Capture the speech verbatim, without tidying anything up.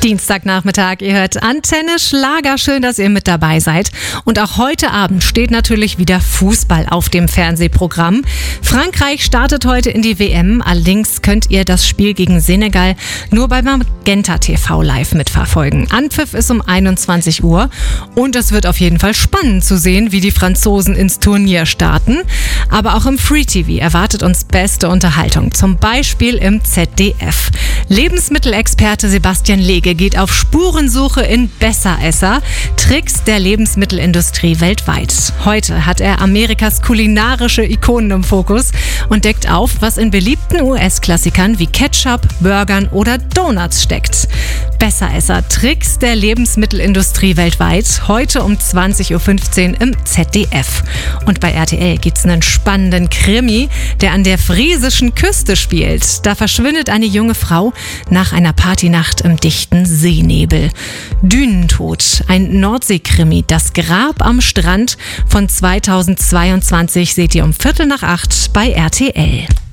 Dienstagnachmittag, ihr hört Antenne Schlager, schön, dass ihr mit dabei seid. Und auch heute Abend steht natürlich wieder Fußball auf dem Fernsehprogramm. Frankreich startet heute in die W M, allerdings könnt ihr das Spiel gegen Senegal nur bei Magenta T V live mitverfolgen. Anpfiff ist um einundzwanzig Uhr und es wird auf jeden Fall spannend zu sehen, wie die Franzosen ins Turnier starten. Aber auch im Free T V erwartet uns beste Unterhaltung, zum Beispiel im Z D F. Lebensmittelexperte Sebastian Lege geht auf Spurensuche in Besseresser, Tricks der Lebensmittelindustrie weltweit. Heute hat er Amerikas kulinarische Ikonen im Fokus und deckt auf, was in beliebten U S-Klassikern wie Ketchup, Burgern oder Donuts steckt. Besseresser, Tricks der Lebensmittelindustrie weltweit, heute um zwanzig Uhr fünfzehn im Z D F. Und bei R T L gibt's einen spannenden Krimi, der an der friesischen Küste spielt. Da verschwindet eine junge Frau nach einer Partynacht im dichten Seenebel. Dünentod, ein Nordseekrimi, das Grab am Strand von zweitausendzweiundzwanzig seht ihr um Viertel nach acht bei R T L.